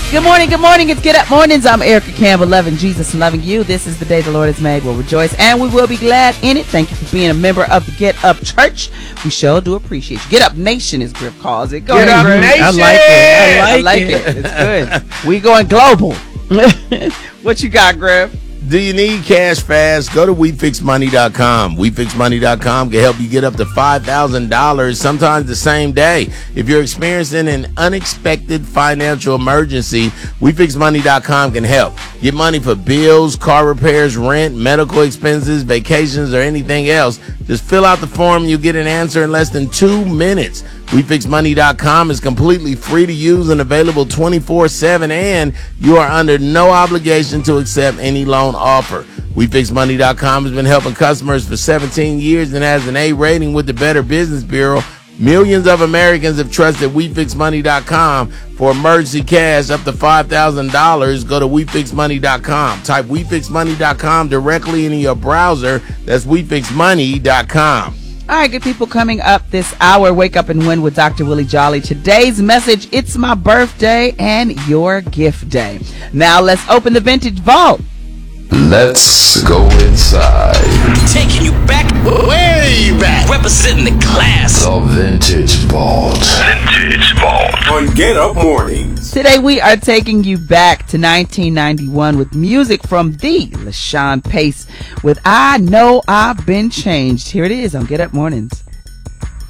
Good morning. It's Get Up Mornings. I'm Erica Campbell, loving Jesus and loving you. This is the day the Lord has made. We'll rejoice and we will be glad in it. Thank you for being a member of the Get Up Church. We sure do appreciate you. Get Up Nation, as Griff calls it. Go Get ahead, Up Griff. Nation. I like it. It's good. We going global. What you got, Griff? Do you need cash fast? Go to WeFixMoney.com. WeFixMoney.com can help you get up to $5,000 sometimes the same day. If you're experiencing an unexpected financial emergency, WeFixMoney.com can help. Get money for bills, car repairs, rent, medical expenses, vacations, or anything else. Just fill out the form and you'll get an answer in less than 2 minutes. WeFixMoney.com is completely free to use and available 24/7, and you are under no obligation to accept any loan offer. WeFixMoney.com has been helping customers for 17 years and has an A rating with the Better Business Bureau. Millions of Americans have trusted WeFixMoney.com for emergency cash up to $5,000. Go to WeFixMoney.com. Type WeFixMoney.com directly into your browser. That's WeFixMoney.com. All right, good people, coming up this hour, Wake Up and Win with Dr. Willie Jolly. Today's message, it's my birthday and your gift day. Now let's open the vintage vault. Let's go inside. Taking you back, way back. Representing the class. The Vintage Vault. Vintage Vault. On Get Up Mornings. Today we are taking you back to 1991 with music from the LaShawn Pace with I Know I've Been Changed. Here it is on Get Up Mornings.